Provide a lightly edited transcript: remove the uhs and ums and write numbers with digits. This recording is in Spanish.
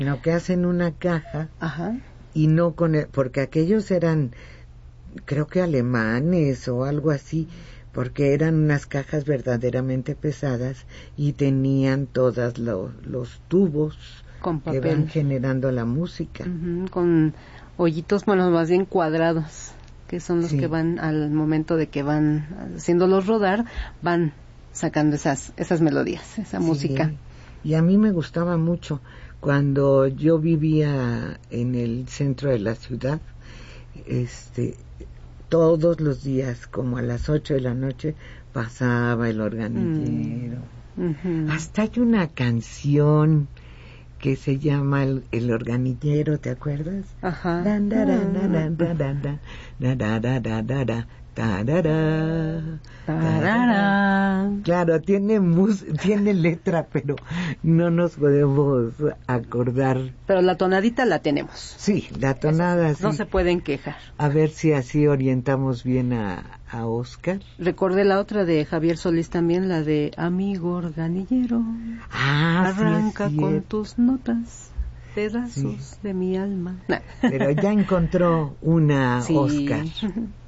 Sino que hacen una caja. Ajá. Y no porque aquellos eran, creo que alemanes o algo así, porque eran unas cajas verdaderamente pesadas y tenían todos los tubos con que papel, van generando la música. Con hoyitos, bueno, más bien cuadrados, que son los que van al momento de que van haciéndolos rodar, van sacando esas melodías, esa música. Y a mí me gustaba mucho. Cuando yo vivía en el centro de la ciudad, todos los días, como a las 8 de la noche, pasaba el organillero. Hasta hay una canción que se llama el organillero, ¿te acuerdas? Ajá. Claro, tiene letra, pero no nos podemos acordar. Pero la tonadita la tenemos. Sí, la tonada sí. No se pueden quejar. A ver si así orientamos bien a Oscar. Recordé la otra de Javier Solís también, la de Amigo Organillero. Arranca sí, con tus notas, pedazos de mi alma. Pero ya encontró una, Oscar.